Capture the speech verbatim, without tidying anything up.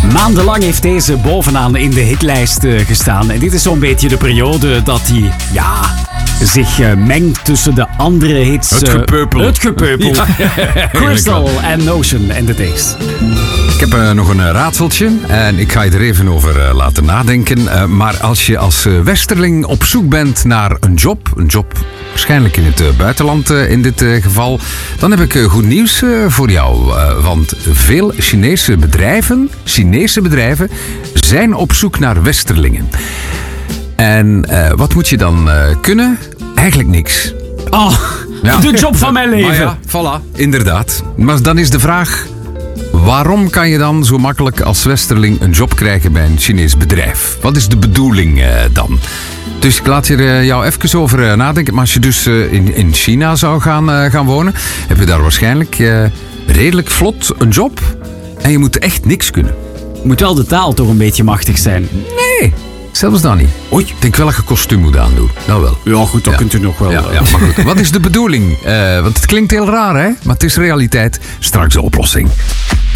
Maandenlang heeft deze bovenaan in de hitlijst uh, gestaan. En dit is zo'n beetje de periode dat hij, ja, zich uh, mengt tussen de andere hits. Het gepeupel. Uh, het gepeupel. Ja. Crystal en Notion en The Days. Ik heb uh, nog een uh, raadseltje en ik ga je er even over uh, laten nadenken. Uh, maar als je als uh, westerling op zoek bent naar een job, een job waarschijnlijk in het uh, buitenland uh, in dit uh, geval, dan heb ik uh, goed nieuws uh, voor jou. Uh, want veel Chinese bedrijven, Chinese bedrijven zijn op zoek naar westerlingen. En uh, wat moet je dan uh, kunnen? Eigenlijk niks. Oh, ja. De job van mijn leven. Maar ja, voilà, inderdaad. Maar dan is de vraag, waarom kan je dan zo makkelijk als westerling een job krijgen bij een Chinees bedrijf? Wat is de bedoeling uh, dan? Dus ik laat hier, uh, jou even over uh, nadenken. Maar als je dus uh, in, in China zou gaan, uh, gaan wonen, heb je daar waarschijnlijk uh, redelijk vlot een job. En je moet echt niks kunnen. Moet wel de taal toch een beetje machtig zijn? Nee, zelfs dan niet. Oei, ik denk wel dat je kostuum moet aandoen. Nou wel. Ja, goed, dat ja. kunt u nog wel. Ja, ja, maar goed. Wat is de bedoeling? Uh, want het klinkt heel raar, hè? Maar het is realiteit. Straks de oplossing.